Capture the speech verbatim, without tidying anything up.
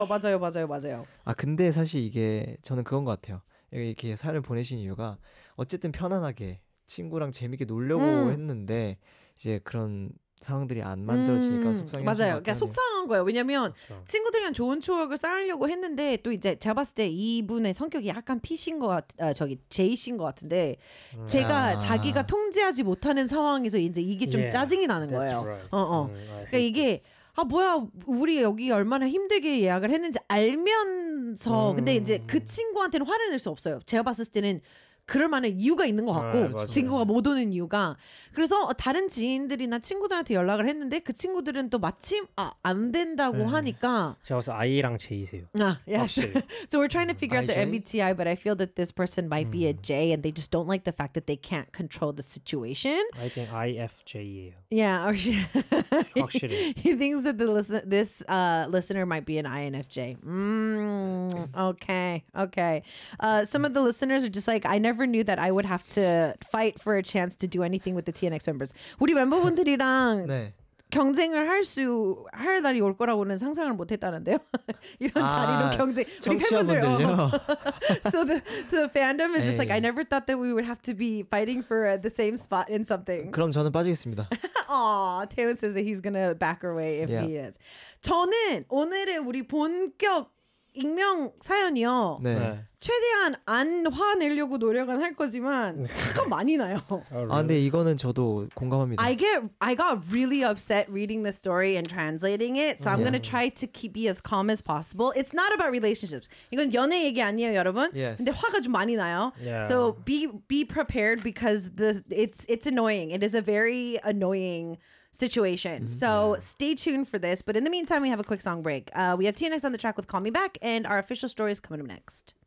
어, 맞아요, 맞아요, 맞아요. 아 근데 사실 이게 저는 그건 것 같아요. 이렇게 사연을 보내신 이유가 어쨌든 편안하게 친구랑 재밌게 놀려고 음. 했는데 이제 그런 상황들이 안 만들어지니까 음, 속상해 맞아요. 하신 것 그러니까 같아요. 속상한 거예요. 왜냐면 그렇죠. 친구들이랑 좋은 추억을 쌓으려고 했는데 또 이제 제가 봤을 때 이분의 성격이 약간 P신 것 같, 아, 저기 J신 것 같은데 제가 아. 자기가 통제하지 못하는 상황에서 이제 이게 좀 Yeah, 짜증이 나는 that's 거예요. right. 어, 어. 음, I 그러니까 hate 이게 this. 아 뭐야 우리 여기 얼마나 힘들게 예약을 했는지 알면서 음. 근데 이제 그 친구한테는 화를 낼 수 없어요. 제가 봤을 때는 그럴 만한 이유가 있는 것 같고 아, 맞아, 친구가 맞아. 못 오는 이유가 그래서 다른 지인들이나 친구들한테 연락을 했는데 그 친구들은 또 마침 아, 안 된다고 네. 하니까 제가 봐서 I랑 J세요. 아, yes. 확실히. So we're trying to figure out the I J? M B T I, but I feel that this person might be a J, and they just don't like the fact that they can't control the situation. I think I F J예요. Yeah, or 확실히. he thinks that the listen this uh, listener might be an I N F J. Mm, okay, okay. Uh, some of the listeners are just like, I never knew that I would have to fight for a chance to do anything with the T N X members. 우리 멤버분들이랑 네. 경쟁을 할 수 할 날이 올 거라고는 상상을 못했다는데요. 이런 아, 자리로 경쟁. 우리 청취자분들요. 팬분들, 어. So the the fandom is just like 에이. I never thought that we would have to be fighting for uh, the same spot in something. 그럼 저는 빠지겠습니다. Aw, Taylor says that he's gonna back her way if Yeah. he is. 저는 오늘의 우리 본격 익명 사연이요. 네. 네. 최대한 안 화내려고 노력은 할 거지만 화가 많이 나요. 아 근데 이거는 저도 공감합니다. I get I got really upset reading the story and translating it, so I'm Yeah. gonna try to keep be as calm as possible. It's not about relationships. 이건 연애 얘기 아니에요, 여러분. Yes. 근데 화가 좀 많이 나요. Yeah. So be be prepared because the it's it's annoying. It is a very annoying situation. So stay tuned for this. But in the meantime, we have a quick song break. Uh, we have T N X on the track with "Call Me Back," and our official story is coming up next.